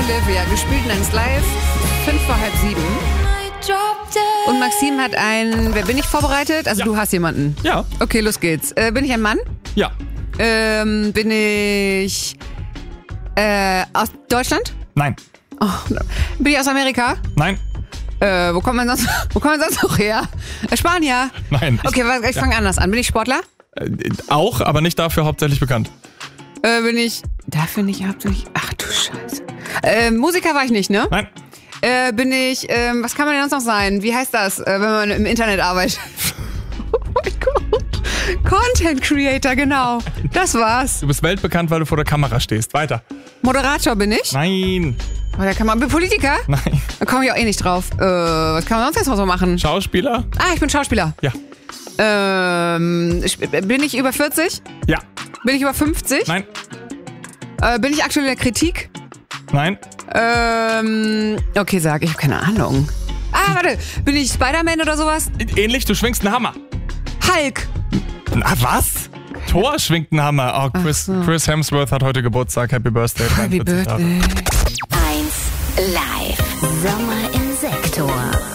Olivia, gespielt in 1 Live, 6:55. Und Maxim hat wer bin ich vorbereitet? Also du hast jemanden? Ja. Okay, los geht's. Bin ich ein Mann? Ja. Bin ich aus Deutschland? Nein. Oh, bin ich aus Amerika? Nein. Wo kommt man sonst noch her? Spanier? Nein. Okay, ich fange anders an. Bin ich Sportler? Auch, aber nicht dafür hauptsächlich bekannt. Bin ich dafür nicht hauptsächlich... Ach du Scheiße. Musiker war ich nicht, ne? Nein. Bin ich... was kann man denn sonst noch sein? Wie heißt das, wenn man im Internet arbeitet? Oh mein Gott. Content Creator, genau. Das war's. Du bist weltbekannt, weil du vor der Kamera stehst. Weiter. Moderator bin ich? Nein. Vor der Kamera. Politiker? Nein. Da komme ich auch eh nicht drauf. Was kann man sonst jetzt noch so machen? Schauspieler? Ich bin Schauspieler. Ja. Bin ich über 40? Ja. Bin ich über 50? Nein. Bin ich aktuell in der Kritik? Nein. Okay, ich habe keine Ahnung. Warte, bin ich Spider-Man oder sowas? Ähnlich, du schwingst einen Hammer. Hulk. Na, was? Thor schwingt einen Hammer. Oh, Chris Hemsworth hat heute Geburtstag. Happy Birthday. Happy Birthday. 1 Live. Sommer im Sektor.